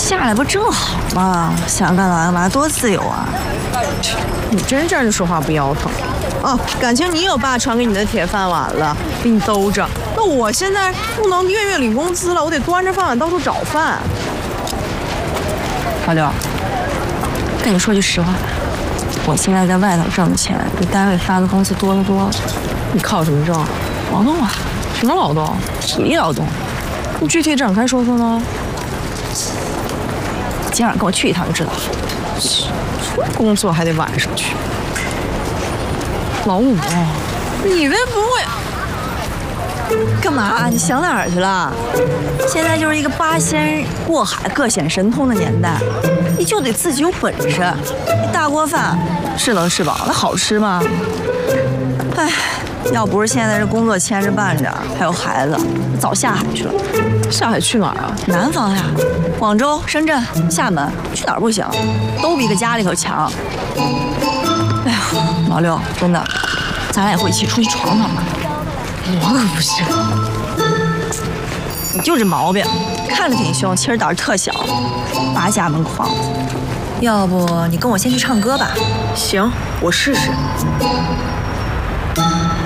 下来不正好吗？想干嘛干嘛，多自由啊！ 你真站着说话不腰疼。哦，感情你有爸传给你的铁饭碗了，给你兜着。那我现在不能月月领工资了，我得端着饭碗到处找饭。 老刘，跟你说句实话，我现在在外头挣的钱比单位发的工资多得多了。 你靠什么挣？ 劳动啊， 什么劳动？ 体力劳动。 你具体展开说说呢？ 今晚跟我去一趟就知道了。 工作还得晚上去。老五，你这不会干嘛？你想哪儿去了？现在就是一个八仙过海、各显神通的年代，你就得自己有本事。一大锅饭是能吃饱，那好吃吗？哎，要不是现在这工作牵着绊着，还有孩子，早下海去了。 下海去哪儿啊？ 南方呀，广州、深圳、厦门，去哪儿不行，都比个家里头强。哎呀，老六，真的，咱俩以后一起出去闯闯吧。 我可不行。 你就这毛病，看着挺凶，其实胆儿特小，八家门框。要不你跟我先去唱歌吧？ 行，我试试。